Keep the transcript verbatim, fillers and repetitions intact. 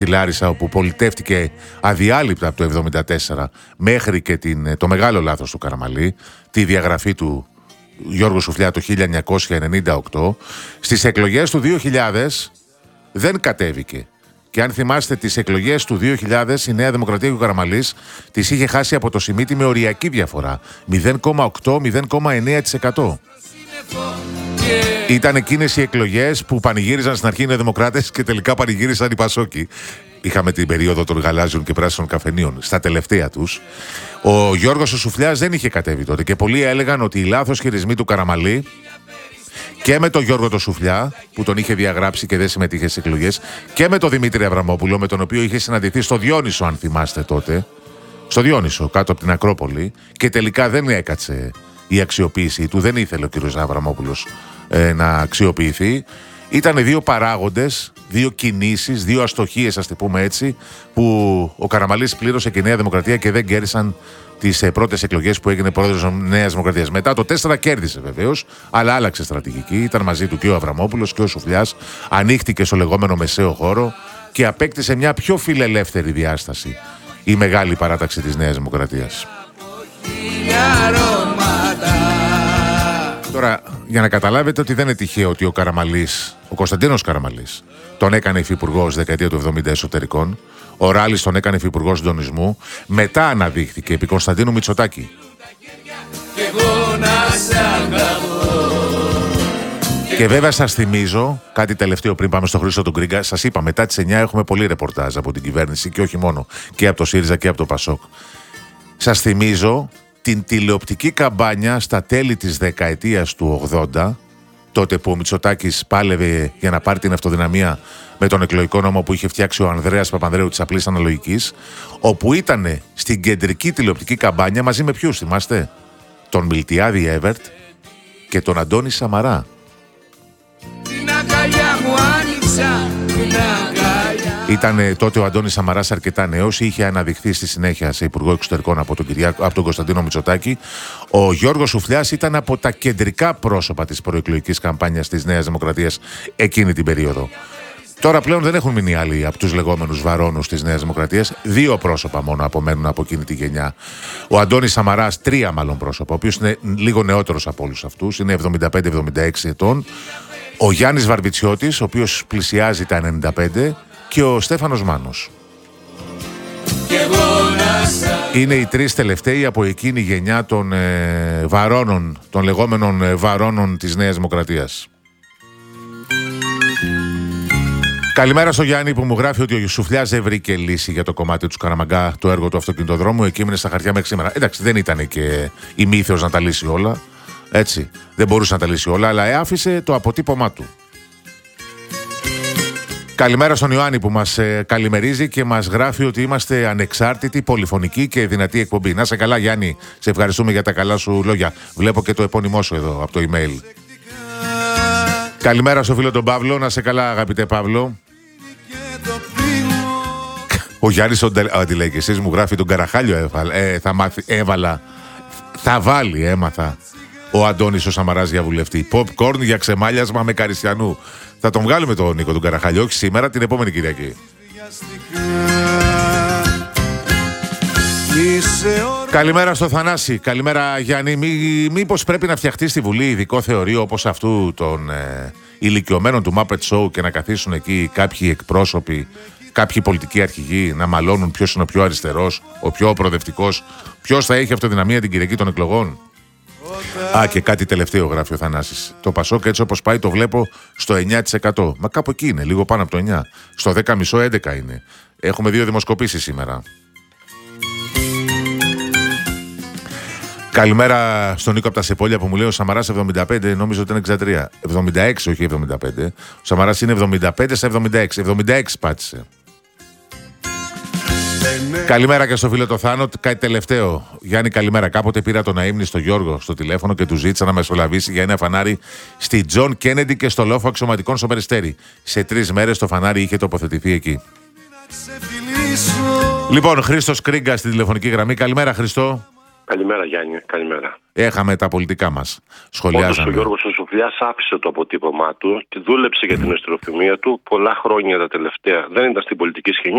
στη Λάρισα, όπου πολιτεύτηκε αδιάλειπτα από το εβδομήντα τέσσερα μέχρι και την, το μεγάλο λάθος του Καραμαλή, τη διαγραφή του Γιώργου Σουφλιά το χίλια εννιακόσια ενενήντα οκτώ. Στις εκλογές του δύο χιλιάδες δεν κατέβηκε. Και αν θυμάστε τις εκλογές του δύο χιλιάδες, η Νέα Δημοκρατία και ο Καραμαλής τις είχε χάσει από το Σιμίτι με οριακή διαφορά, μηδέν κόμμα οκτώ με μηδέν κόμμα εννέα τοις εκατό. Ήταν εκείνες οι εκλογές που πανηγύριζαν στην αρχή οι Δημοκράτες και τελικά πανηγύρισαν οι Πασόκοι. Είχαμε την περίοδο των γαλάζιων και πράσινων καφενείων. Στα τελευταία τους, ο Γιώργος ο Σουφλιάς δεν είχε κατέβει τότε και πολλοί έλεγαν ότι οι λάθος χειρισμοί του Καραμαλή και με τον Γιώργο το Σουφλιά, που τον είχε διαγράψει και δεν συμμετείχε στις εκλογές, και με τον Δημήτρη Αβραμόπουλο, με τον οποίο είχε συναντηθεί στο Διόνυσο, αν θυμάστε τότε, στο Διόνυσο, κάτω από την Ακρόπολη, και τελικά δεν έκατσε η αξιοποίηση του, δεν ήθελε ο κ. Αβραμόπουλος ε, να αξιοποιηθεί. Ήταν δύο παράγοντες, δύο κινήσεις, δύο αστοχίες, ας το πούμε έτσι, που ο Καραμαλής πλήρωσε και η Νέα Δημοκρατία και δεν κέρδισαν τις ε, πρώτες εκλογές που έγινε πρόεδρος της Νέας Δημοκρατίας. Μετά το τέσσερα κέρδισε βεβαίως, αλλά άλλαξε στρατηγική. Ήταν μαζί του και ο Αβραμόπουλος και ο Σουφλιάς, ανοίχτηκε στο λεγόμενο μεσαίο χώρο και απέκτησε μια πιο φιλελεύθερη διάσταση η μεγάλη παράταξη της Νέας Δημοκρατίας. Τώρα, για να καταλάβετε ότι δεν είναι τυχαίο ότι ο Καραμαλής, ο Κωνσταντίνος Καραμαλής, τον έκανε υφυπουργός δεκαετία του εβδομήντα εσωτερικών, ο Ράλης τον έκανε υφυπουργός συντονισμού, μετά αναδείχθηκε επί Κωνσταντίνου Μητσοτάκη. Και βέβαια σας θυμίζω κάτι τελευταίο πριν πάμε στο Χρήστο τον Γκρίγκα. Σας είπα, μετά τις εννιά έχουμε πολύ ρεπορτάζ από την κυβέρνηση και όχι μόνο, και από το ΣΥΡΙΖΑ και από το ΠΑΣΟΚ. Σας θυμίζω την τηλεοπτική καμπάνια στα τέλη της δεκαετίας του ογδόντα, τότε που ο Μητσοτάκης πάλευε για να πάρει την αυτοδυναμία με τον εκλογικό νόμο που είχε φτιάξει ο Ανδρέας Παπανδρέου της απλής αναλογικής, όπου ήταν στην κεντρική τηλεοπτική καμπάνια μαζί με ποιους, θυμάστε? Τον Μιλτιάδη Έβερτ και τον Αντώνη Σαμαρά. Ήταν τότε ο Αντώνης Σαμαράς αρκετά νέος, είχε αναδειχθεί στη συνέχεια σε υπουργό εξωτερικών από τον, Κυριάκο, από τον Κωνσταντίνο Μητσοτάκη. Ο Γιώργος Σουφλιάς ήταν από τα κεντρικά πρόσωπα της προεκλογικής καμπάνιας της Νέας Δημοκρατίας εκείνη την περίοδο. Τώρα πλέον δεν έχουν μείνει άλλοι από τους λεγόμενους βαρώνους της Νέας Δημοκρατίας. Δύο πρόσωπα μόνο απομένουν από εκείνη τη γενιά. Ο Αντώνης Σαμαράς, τρία μάλλον πρόσωπα, ο οποίος είναι λίγο νεότερος από όλους αυτούς, είναι εβδομήντα πέντε εβδομήντα έξι ετών. Ο Γιάννης Βαρβιτσιώτης, ο οποίος πλησιάζει τα ενενήντα πέντε, και ο Στέφανος Μάνος. Είναι οι τρεις τελευταίοι από εκείνη η γενιά των ε, βαρώνων, των λεγόμενων ε, βαρώνων της Νέας Δημοκρατίας. Καλημέρα στο Γιάννη που μου γράφει ότι ο Σουφλιάς δεν βρήκε λύση για το κομμάτι του Καραμαγκά, το έργο του αυτοκινητοδρόμου. Εκεί έμεινε στα χαρτιά μέχρι σήμερα. Εντάξει, δεν ήταν και η μύθος να τα λύσει όλα. Έτσι, δεν μπορούσε να τα λύσει όλα, αλλά άφησε το αποτύπωμά του. Καλημέρα στον Ιωάννη που μας ε, καλημερίζει και μας γράφει ότι είμαστε ανεξάρτητοι, πολυφωνικοί και δυνατή εκπομπή. Να σε καλά, Γιάννη, σε ευχαριστούμε για τα καλά σου λόγια. Βλέπω και το επώνυμό σου εδώ από το email. Καλημέρα στο φίλο τον Παύλο, να σε καλά, αγαπητέ Παύλο. Ο Γιάννης ο αντιλέγγεσης μου γράφει τον Καραχάλιο έβαλα, ε, θα μάθει, έβαλα, θα βάλει, έμαθα. Ο Αντώνης ο Σαμαράς για βουλευτή. Popcorn για ξεμάλιασμα με Καριστιανού. Θα τον βγάλουμε τον Νίκο τον Καραχάλιο, όχι σήμερα, την επόμενη Κυριακή. Καλημέρα στο Θανάση. Καλημέρα Γιάννη. Μή, μήπως πρέπει να φτιαχτεί στη Βουλή ειδικό θεωρείο όπως αυτού των ε, ηλικιωμένων του Muppet Show και να καθίσουν εκεί κάποιοι εκπρόσωποι, κάποιοι πολιτικοί αρχηγοί να μαλώνουν ποιος είναι ο πιο αριστερός, ο πιο προοδευτικός, ποιος θα έχει αυτοδυναμία την Κυριακή των εκλογών. Α, και κάτι τελευταίο γράφει ο Θανάσης. Το Πασόκ έτσι όπως πάει το βλέπω στο εννιά τοις εκατό. Μα κάπου εκεί είναι, λίγο πάνω από το εννιά. Στο δέκα κόμμα πέντε έντεκα είναι. Έχουμε δύο δημοσκοπήσεις σήμερα. Καλημέρα στον Νίκο από τα Σεπόλια που μου λέει ο Σαμαράς εβδομήντα πέντε, νομίζω ότι είναι εξήντα τρία. εβδομήντα έξι, όχι εβδομήντα πέντε. Ο Σαμαράς είναι εβδομήντα πέντε σε εβδομήντα έξι. εβδομήντα έξι πάτησε. Καλημέρα και στο φίλο το Θάνο. Κάτι τελευταίο. Γιάννη, καλημέρα. Κάποτε πήρα τον Αείμνη στο Γιώργο στο τηλέφωνο και του ζήτησα να μεσολαβήσει για ένα φανάρι στη Τζον Κέννεντι και στο λόφο αξιωματικών στο Περιστέρι. Σε τρεις μέρες το φανάρι είχε τοποθετηθεί εκεί. Λοιπόν, Χρήστος Κρίγκα στην τηλεφωνική γραμμή. Καλημέρα, Χριστό. Καλημέρα Γιάννη, καλημέρα. Έχαμε τα πολιτικά μας. Σχολιάζαμε. Όντως ο Γιώργος ο Σουφλιάς άφησε το αποτύπωμά του και δούλεψε για την εσωτεροφημία του πολλά χρόνια τα τελευταία. Δεν ήταν στην πολιτική σκηνή,